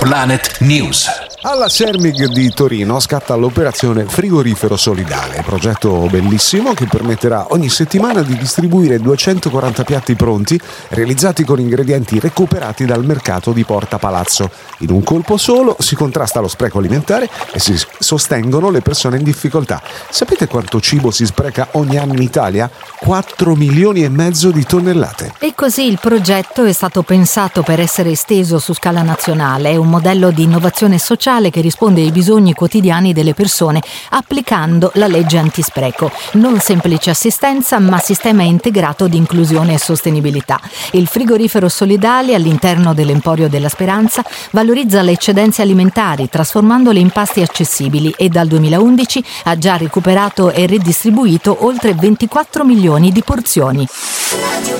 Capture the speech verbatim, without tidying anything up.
Planet News. Alla Sermig di Torino scatta l'operazione Frigorifero Solidale, progetto bellissimo che permetterà ogni settimana di distribuire duecentoquaranta piatti pronti realizzati con ingredienti recuperati dal mercato di Porta Palazzo. In un colpo solo si contrasta lo spreco alimentare e si sostengono le persone in difficoltà. Sapete quanto cibo si spreca ogni anno in Italia? quattro milioni e mezzo di tonnellate. E così il progetto è stato pensato per essere esteso su scala nazionale. È un modello di innovazione sociale che risponde ai bisogni quotidiani delle persone applicando la legge antispreco. Non semplice assistenza, ma sistema integrato di inclusione e sostenibilità. Il frigorifero solidale all'interno dell'Emporio della Speranza valorizza le eccedenze alimentari trasformandole in pasti accessibili e dal duemilaundici ha già recuperato e ridistribuito oltre ventiquattro milioni di porzioni.